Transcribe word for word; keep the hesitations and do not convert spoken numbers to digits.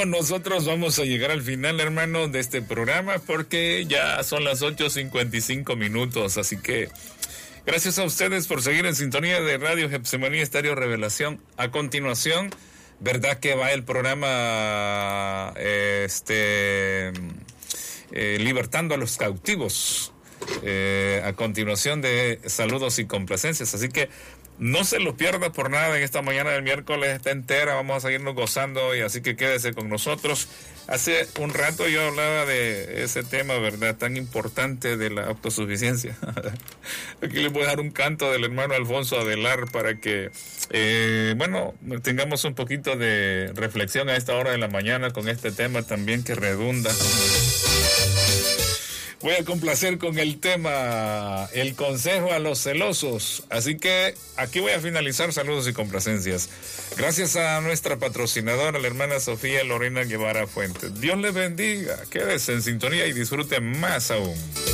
Bueno, nosotros vamos a llegar al final, hermano, de este programa porque ya son las ocho cincuenta y cinco minutos, así que gracias a ustedes por seguir en sintonía de Radio Getsemaní Estéreo Revelación. A continuación, ¿verdad que va el programa este eh, Libertando a los Cautivos? Eh, a continuación de saludos y complacencias, así que no se lo pierda por nada. En esta mañana del miércoles está entera, vamos a seguirnos gozando hoy, así que quédese con nosotros. Hace un rato yo hablaba de ese tema, ¿verdad?, tan importante de la autosuficiencia. Aquí les voy a dar un canto del hermano Alfonso Adelar para que, eh, bueno, tengamos un poquito de reflexión a esta hora de la mañana con este tema también que redunda. Voy a complacer con el tema El consejo a los celosos. Así que aquí voy a finalizar saludos y complacencias. Gracias a nuestra patrocinadora, la hermana Sofía Lorena Guevara Fuentes. Dios les bendiga. Quédese en sintonía y disfruten más aún.